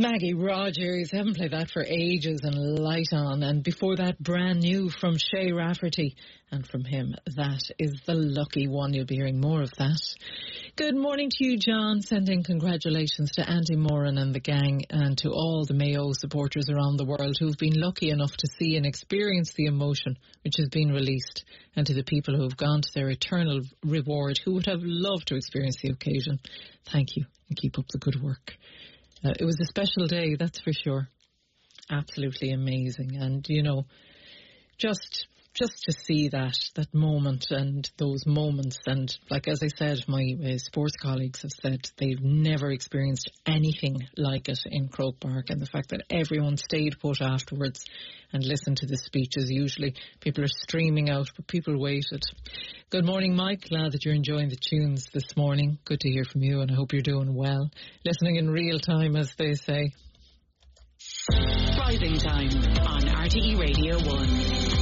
Maggie Rogers, haven't played that for ages, and Light On. And before that, brand new from Shay Rafferty. And from him, that is The Lucky One. You'll be hearing more of that. Good morning to you, John. Sending congratulations to Andy Moran and the gang, and to all the Mayo supporters around the world who've been lucky enough to see and experience the emotion which has been released, and to the people who have gone to their eternal reward, who would have loved to experience the occasion. Thank you, and keep up the good work. It was a special day, that's for sure. Absolutely amazing. And, you know, just to see that moment and those moments, and like as I said, my sports colleagues have said they've never experienced anything like it in Croke Park, and the fact that everyone stayed put afterwards and listened to the speeches. Usually people are streaming out, but people waited. Good morning, Mike. Glad that you're enjoying the tunes this morning. Good to hear from you, and I hope you're doing well. Listening in real time, as they say. Rising Time on RTE Radio 1.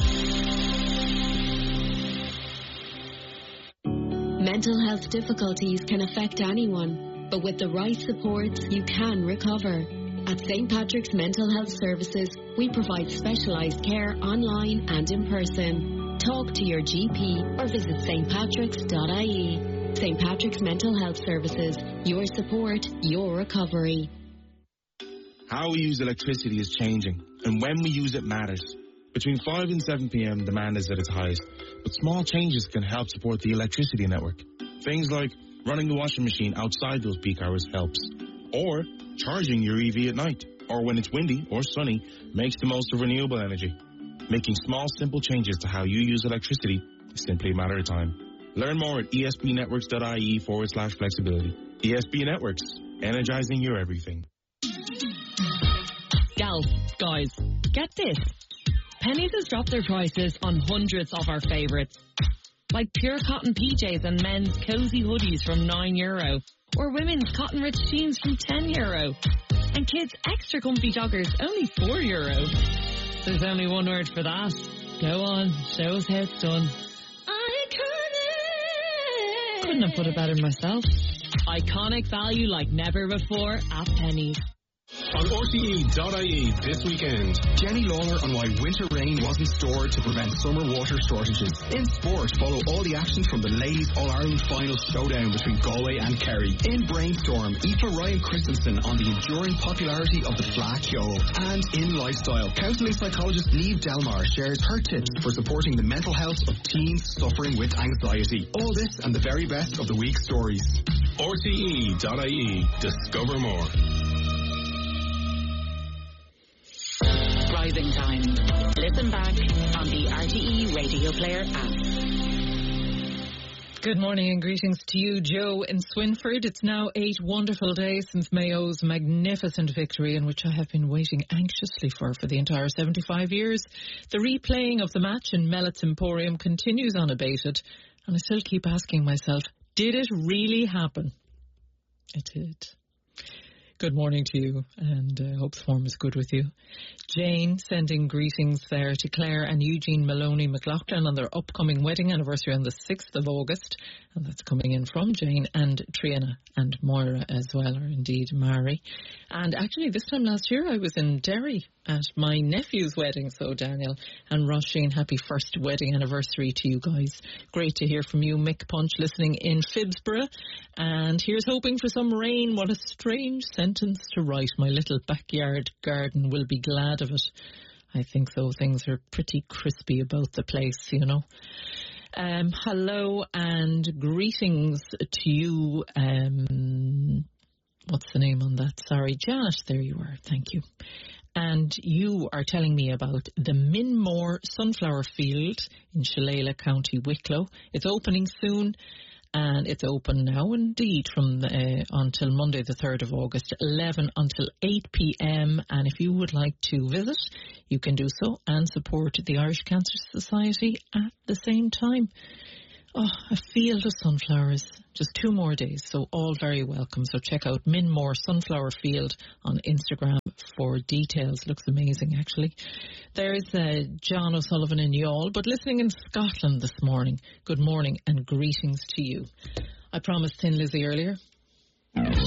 Mental health difficulties can affect anyone, but with the right supports, you can recover. At St. Patrick's Mental Health Services, we provide specialised care online and in person. Talk to your GP or visit stpatricks.ie. St. Patrick's Mental Health Services, your support, your recovery. How we use electricity is changing, and when we use it matters. Between 5 and 7 p.m, demand is at its highest, but small changes can help support the electricity network. Things like running the washing machine outside those peak hours helps, or charging your EV at night, or when it's windy or sunny, makes the most of renewable energy. Making small, simple changes to how you use electricity is simply a matter of time. Learn more at espnetworks.ie/flexibility. ESB Networks, energizing your everything. Gals, guys, get this. Penneys has dropped their prices on hundreds of our favourites. Like pure cotton PJs and men's cosy hoodies from €9, or women's cotton rich jeans from €10, and kids' extra comfy joggers only €4. There's only one word for that. Go on, show us how it's done. Iconic! Couldn't have put it better myself. Iconic value like never before at Penneys. On RTE.ie this weekend, Jenny Lawler on why winter rain wasn't stored to prevent summer water shortages. In sport, follow all the action from the Ladies All-Ireland Final showdown between Galway and Kerry. In Brainstorm, Aoife Ryan Christensen on the enduring popularity of the Flack Yo. And in Lifestyle, counselling psychologist Niamh Delmar shares her tips for supporting the mental health of teens suffering with anxiety. All this and the very best of the week's stories. RTE.ie. Discover more. Rising Time. Listen back on the RTE Radio Player app. Good morning and greetings to you, Joe in Swinford. It's now 8 wonderful days since Mayo's magnificent victory, in which I have been waiting anxiously for the entire 75 years. The replaying of the match in Mellett's Emporium continues unabated, and I still keep asking myself, did it really happen? It did. Good morning to you, and I hope the form is good with you. Jane sending greetings there to Claire and Eugene Maloney McLaughlin on their upcoming wedding anniversary on the 6th of August. And that's coming in from Jane and Triana and Moira as well, or indeed Mary. And actually this time last year I was in Derry at my nephew's wedding. So Daniel and Roisin, happy first wedding anniversary to you guys. Great to hear from you. Mick Punch listening in Phibsborough. And here's hoping for some rain. What a strange sentence to write. My little backyard garden will be glad of it. I think so. Things are pretty crispy about the place, you know. Hello and greetings to you. What's the name on that? Sorry, Janet. There you are. Thank you. And you are telling me about the Minmore Sunflower Field in Shillelagh, County Wicklow. It's opening soon. And it's open now, indeed, from until Monday the 3rd of August, 11 until 8 p.m. And if you would like to visit, you can do so and support the Irish Cancer Society at the same time. Oh, a field of sunflowers. Just 2 more days, so all very welcome. So check out Minmore Sunflower Field on Instagram for details. Looks amazing, actually. There's John O'Sullivan in Youghal, but listening in Scotland this morning. Good morning and greetings to you. I promised Thin Lizzy earlier.